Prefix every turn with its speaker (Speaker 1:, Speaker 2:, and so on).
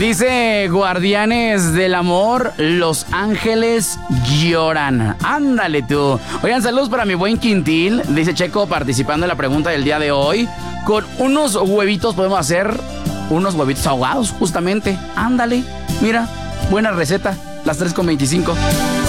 Speaker 1: Dice Guardianes del Amor, Los Ángeles lloran. Ándale tú. Oigan, saludos para mi buen Quintil. Dice Checo, participando en la pregunta del día de hoy. Con unos huevitos podemos hacer unos huevitos ahogados, justamente. Ándale, mira, buena receta. Las 3:25.